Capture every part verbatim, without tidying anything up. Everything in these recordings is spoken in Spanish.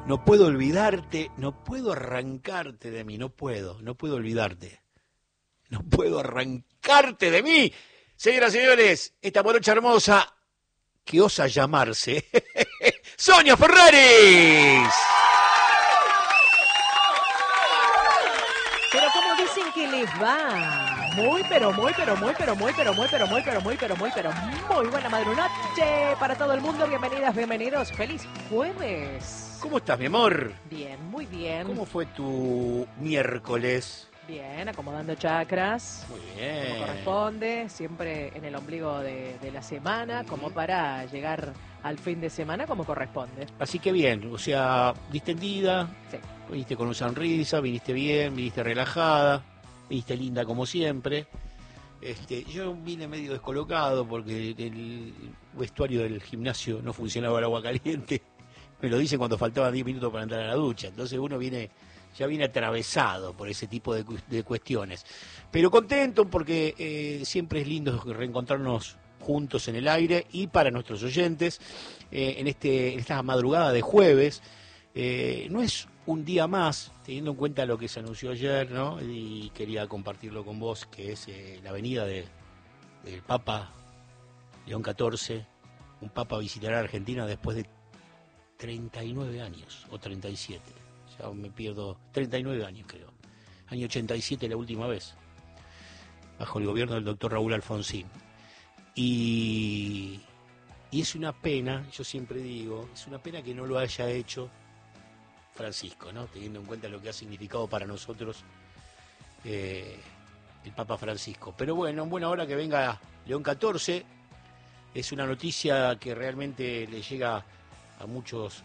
No puedo olvidarte, no puedo arrancarte de mí, no puedo, no puedo olvidarte. No puedo arrancarte de mí. Señoras y señores, esta morocha hermosa que osa llamarse Sonia Ferraris. Pero ¿cómo dicen que les va? Muy, pero muy, pero muy, pero muy, pero muy, pero muy, pero muy, pero muy, pero muy buena madrunoche para todo el mundo. Bienvenidas, bienvenidos. Feliz jueves. ¿Cómo estás, mi amor? Bien, muy bien. ¿Cómo fue tu miércoles? Bien, acomodando chakras. Muy bien. Como corresponde, siempre en el ombligo de, de la semana, como para llegar al fin de semana como corresponde. Así que bien, o sea, distendida, Sí. viniste con una sonrisa, viniste bien, viniste relajada, viniste linda como siempre. Este, yo vine medio descolocado porque el vestuario del gimnasio no funcionaba el agua caliente. Me lo dicen cuando faltaban diez minutos para entrar a la ducha. Entonces uno viene, ya viene atravesado por ese tipo de, de cuestiones. Pero contento porque eh, siempre es lindo reencontrarnos juntos en el aire y para nuestros oyentes eh, en, este, en esta madrugada de jueves. Eh, no es un día más, teniendo en cuenta lo que se anunció ayer, ¿no? Y quería compartirlo con vos, que es eh, la venida de, del Papa León catorce. Un Papa visitará Argentina después de treinta y nueve años, o treinta y siete, ya me pierdo, treinta y nueve años creo, año ochenta y siete la última vez, bajo el gobierno del doctor Raúl Alfonsín. Y, y es una pena, yo siempre digo, es una pena que no lo haya hecho Francisco, ¿no? Teniendo en cuenta lo que ha significado para nosotros eh, el Papa Francisco. Pero bueno, en buena hora que venga León catorce, es una noticia que realmente le llega a muchos,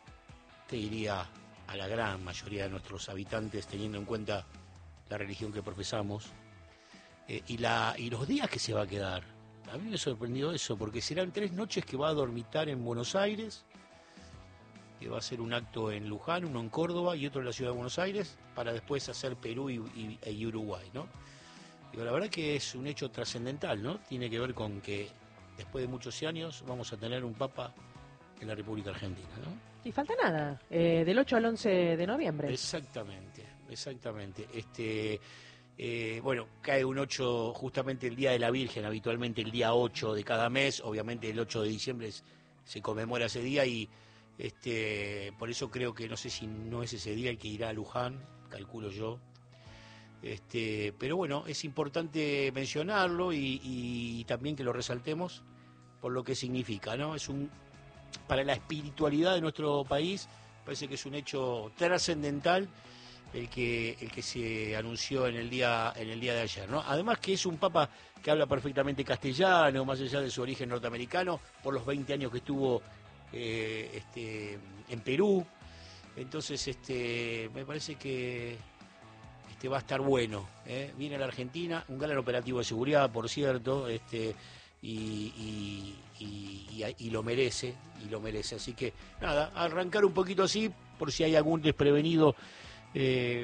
te diría, a la gran mayoría de nuestros habitantes, teniendo en cuenta la religión que profesamos, eh, y, la, y los días que se va a quedar. A mí me sorprendió eso, porque serán tres noches que va a dormitar en Buenos Aires, que va a hacer un acto en Luján, uno en Córdoba y otro en la ciudad de Buenos Aires, para después hacer Perú y, y, y Uruguay, ¿no? Digo, la verdad que es un hecho trascendental, ¿no? Tiene que ver con que después de muchos años vamos a tener un Papa en la República Argentina, ¿no? Y falta nada, eh, del ocho al once de noviembre. Exactamente, exactamente. Este, eh, bueno, cae un ocho, justamente el Día de la Virgen, habitualmente el día ocho de cada mes, obviamente el ocho de diciembre es, se conmemora ese día y este, por eso creo que no sé si no es ese día el que irá a Luján, calculo yo. Este, pero bueno, es importante mencionarlo y, y también que lo resaltemos por lo que significa, ¿no? Es un para la espiritualidad de nuestro país, parece que es un hecho trascendental el que el que se anunció en el día en el día de ayer, ¿no? Además que es un papa que habla perfectamente castellano, más allá de su origen norteamericano, por los veinte años que estuvo eh, este, en Perú. Entonces, este, me parece que este va a estar bueno, ¿eh? Viene a la Argentina, un gran operativo de seguridad, por cierto, este Y, y, y, y, y lo merece, y lo merece. Así que, nada, arrancar un poquito así, por si hay algún desprevenido eh,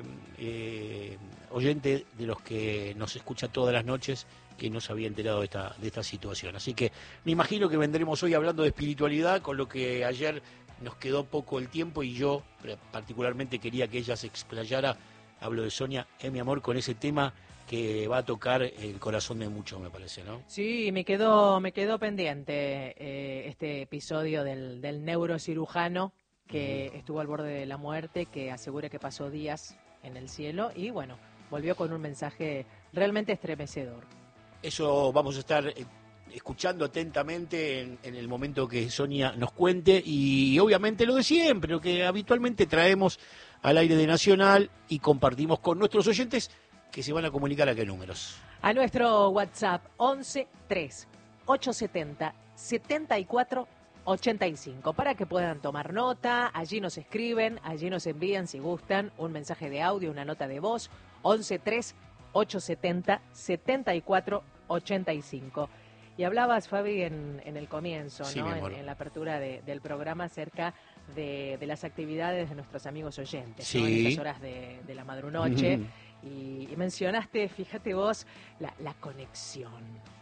eh, oyente de los que nos escucha todas las noches que no se había enterado de esta, de esta situación. Así que me imagino que vendremos hoy hablando de espiritualidad, con lo que ayer nos quedó poco el tiempo y yo particularmente quería que ella se explayara. Hablo de Sonia, eh, mi amor, con ese tema que va a tocar el corazón de muchos, me parece, ¿no? Sí, me quedó, me quedó pendiente eh, este episodio del, del neurocirujano que uh-huh. estuvo al borde de la muerte, que asegura que pasó días en el cielo y bueno, volvió con un mensaje realmente estremecedor. Eso vamos a estar escuchando atentamente en, en el momento que Sonia nos cuente y obviamente lo de siempre, lo que habitualmente traemos al aire de Nacional y compartimos con nuestros oyentes que se van a comunicar a qué números. A nuestro WhatsApp once tres ochocientos setenta setenta y cuatro ochenta y cinco para que puedan tomar nota. Allí nos escriben, allí nos envían si gustan un mensaje de audio, una nota de voz. once tres ochocientos setenta setenta y cuatro ochenta y cinco. Y hablabas, Fabi, en, en el comienzo, sí, ¿no? en, en la apertura de, del programa acerca de, de las actividades de nuestros amigos oyentes, sí. ¿no? En estas horas de, de la madrunoche. Mm. Y, y mencionaste, fíjate vos, la, la conexión.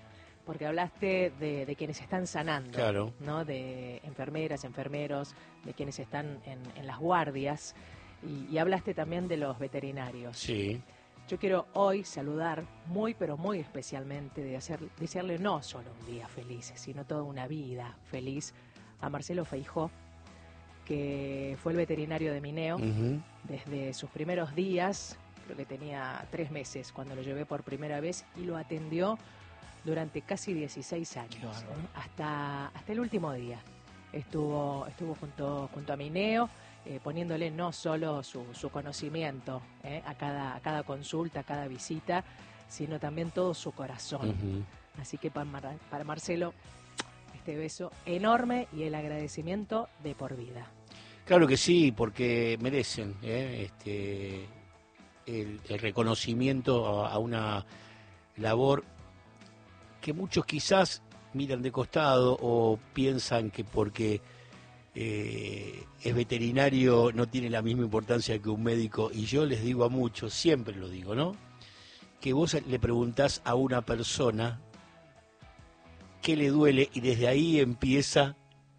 porque hablaste de, de quienes están sanando, Claro. ¿no? De enfermeras, enfermeros, de quienes están en, en las guardias, y, y hablaste también de los veterinarios. Sí. Yo quiero hoy saludar muy, pero muy especialmente, de hacer, desearle no solo un día feliz, sino toda una vida feliz a Marcelo Feijó, que fue el veterinario de Mineo Uh-huh. desde sus primeros días. Creo que tenía tres meses cuando lo llevé por primera vez y lo atendió durante casi dieciséis años, ¿eh? hasta, hasta el último día. Estuvo, estuvo junto, junto a Mineo, eh, poniéndole no solo su, su conocimiento ¿eh? a, cada, a cada consulta, a cada visita, sino también todo su corazón. Uh-huh. Así que para, Mar- para Marcelo, este beso enorme y el agradecimiento de por vida. Claro que sí, porque merecen ¿eh? este, el, el reconocimiento a, a una labor que muchos quizás miran de costado o piensan que porque eh, es veterinario no tiene la misma importancia que un médico. Y yo les digo a muchos, siempre lo digo, ¿no? Que vos le preguntás a una persona qué le duele y desde ahí empieza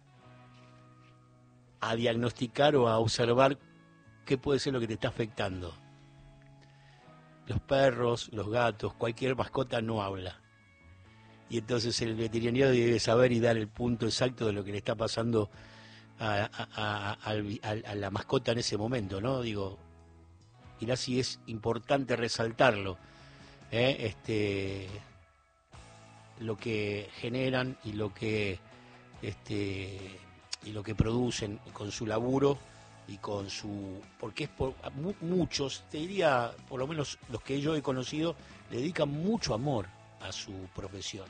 a diagnosticar o a observar qué puede ser lo que te está afectando. Los perros, los gatos, cualquier mascota no habla. Y entonces el veterinario debe saber y dar el punto exacto de lo que le está pasando a, a, a, a, a la mascota en ese momento, ¿no? Digo, mirá si es importante resaltarlo, ¿eh? Este, lo que generan y lo que este y lo que producen con su laburo y con su, porque es por mu, muchos, te diría, por lo menos los que yo he conocido, le dedican mucho amor a su profesión,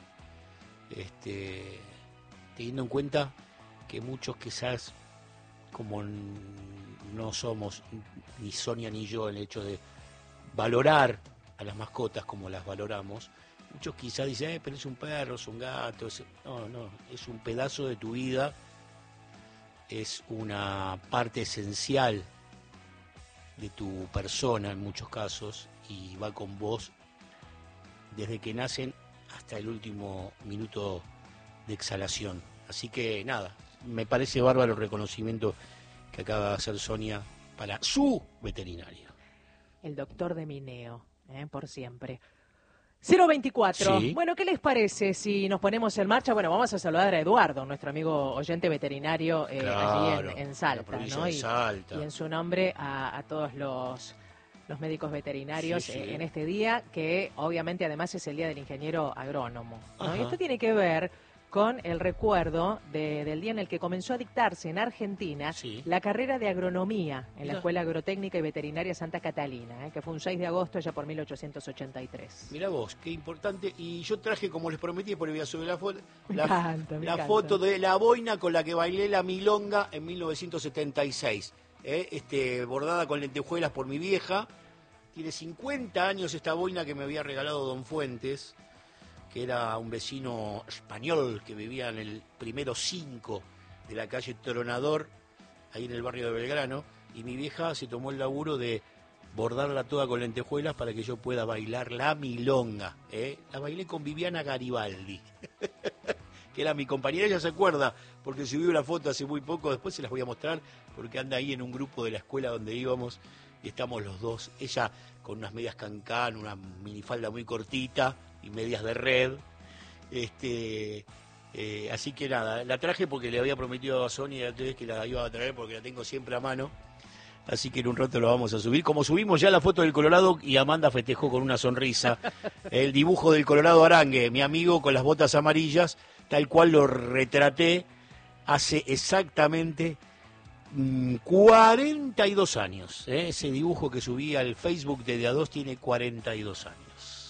este, teniendo en cuenta que muchos quizás, como no somos ni Sonia ni yo el hecho de valorar a las mascotas como las valoramos, muchos quizás dicen, eh, pero es un perro, es un gato, es... no, no, es un pedazo de tu vida, es una parte esencial de tu persona en muchos casos y va con vos desde que nacen hasta el último minuto de exhalación. Así que nada, me parece bárbaro el reconocimiento que acaba de hacer Sonia para su veterinario. El doctor de Mineo, ¿eh? Por siempre. cero veinticuatro. Sí. Bueno, ¿qué les parece si nos ponemos en marcha? Bueno, vamos a saludar a Eduardo, nuestro amigo oyente veterinario eh, Claro, allí en, en la Salta, provincia ¿no? de Y, Salta. y en su nombre a, a todos los, los médicos veterinarios Sí, sí. eh, en este día, que obviamente además es el Día del Ingeniero Agrónomo, ¿no? Ajá. Y esto tiene que ver con el recuerdo de, del día en el que comenzó a dictarse en Argentina Sí. la carrera de agronomía en Mirá. la Escuela Agrotécnica y Veterinaria Santa Catalina, ¿eh? Que fue un seis de agosto ya por mil ochocientos ochenta y tres. Mirá vos, qué importante. Y yo traje, como les prometí, por voy a subir la foto, Me la, encanta, me la encanta. foto de la boina con la que bailé la milonga en mil novecientos setenta y seis. ¿eh? Este, bordada con lentejuelas por mi vieja. Tiene cincuenta años esta boina que me había regalado Don Fuentes, que era un vecino español que vivía en el primero cinco de la calle Tronador, ahí en el barrio de Belgrano, y mi vieja se tomó el laburo de bordarla toda con lentejuelas para que yo pueda bailar la milonga. ¿eh? La bailé con Viviana Garibaldi, que era mi compañera, ella se acuerda, porque subió una foto hace muy poco, después se las voy a mostrar, porque anda ahí en un grupo de la escuela donde íbamos, y estamos los dos, ella con unas medias cancán, una minifalda muy cortita, y medias de red, este, eh, así que nada, la traje porque le había prometido a Sonia que la iba a traer porque la tengo siempre a mano, así que en un rato lo vamos a subir, como subimos ya la foto del Colorado y Amanda festejó con una sonrisa, el dibujo del Colorado Arangue, mi amigo con las botas amarillas, tal cual lo retraté hace exactamente mmm, cuarenta y dos años, ¿eh? Ese dibujo que subí al Facebook de D A dos tiene cuarenta y dos años.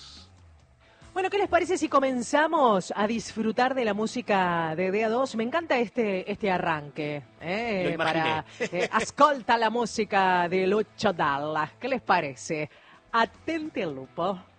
Bueno, ¿qué les parece si comenzamos a disfrutar de la música de D A dos? Me encanta este este arranque, ¿eh? Lo imaginé. Para eh, ascolta la música de Lucho Dalla. ¿Qué les parece? Attenti al lupo.